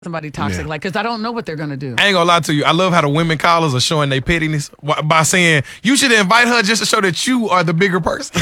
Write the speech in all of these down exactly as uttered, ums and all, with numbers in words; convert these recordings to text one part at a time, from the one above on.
somebody toxic, Yeah. like, because I don't know what they're gonna do. I ain't gonna lie to you. I love how the women callers are showing their pettiness wh- by saying you should invite her just to show that you are the bigger person.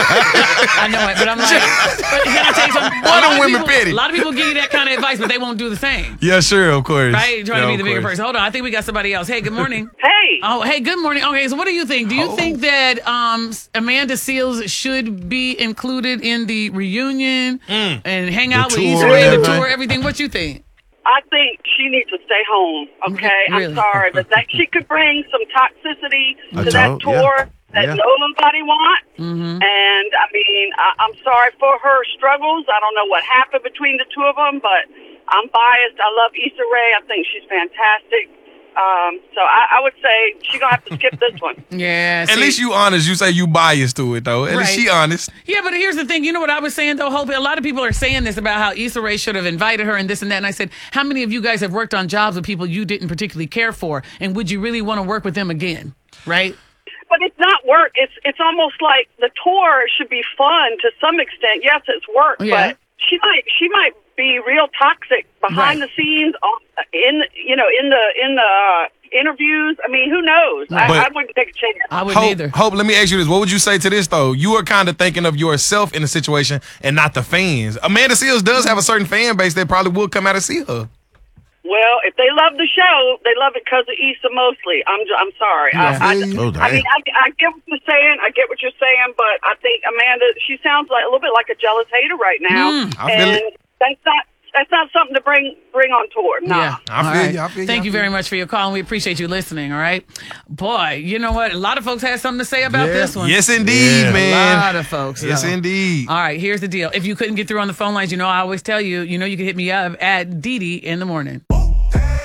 I know it, but I'm like, but can I tell you something? Why A lot them of women people- petty? A lot of people give you that kind of advice, but they won't do the same. Yeah, sure, of course. Right? Trying Yeah, to be of the bigger course. person. Hold on, I think we got somebody else. Hey, good morning. Hey. Oh, hey, good morning. Okay, so what do you think? Do you Oh. think that um, Amanda Seales should be included in the reunion and hang out with tour Issa and Rae, the everything. tour, everything? What you think? I think she needs to stay home, okay? Really? I'm sorry, but that she could bring some toxicity I to that told- tour yeah. that Yeah. nobody wants. Mm-hmm. And, I mean, I, I'm sorry for her struggles. I don't know what happened between the two of them, but I'm biased. I love Issa Rae. I think she's fantastic. Um, so I, I would say she's going to have to skip this one. Yeah. At see- least you honest. You say you biased to it, though. At least Right. she honest. Yeah, but here's the thing. You know what I was saying, though, Hope? A lot of people are saying this about how Issa Rae should have invited her and this and that. And I said, how many of you guys have worked on jobs with people you didn't particularly care for? And would you really want to work with them again? Right? But it's not work. It's it's almost like the tour should be fun to some extent. Yes, it's work, Yeah. but she might she might be real toxic behind Right. the scenes, on, in you know in the in the uh, interviews. I mean, who knows? I, But- I wouldn't take a chance. I wouldn't Hope, either. Hope, let me ask you this. What would you say to this, though? You are kind of thinking of yourself in the situation and not the fans. Amanda Seales does have a certain fan base that probably will come out and see her. Well, if they love the show, they love it because of Issa mostly. I'm j- I'm sorry. Yeah. I, I, feel you. Oh, I mean, damn. I, I get what you're saying. I get what you're saying, but I think Amanda, she sounds like a little bit like a jealous hater right now, Mm. I feel and it. that's not that's not something to bring bring on tour. Nah. Yeah. I feel All right. you, I feel you, Thank I you feel very you. much for your call, and we appreciate you listening, all right? Boy, you know what? A lot of folks had something to say about Yeah. this one. Yes, indeed, Yeah. A man. lot of folks. Yes, though. indeed. All right, here's the deal. If you couldn't get through on the phone lines, you know I always tell you, you know you can hit me up at Dee Dee in the morning.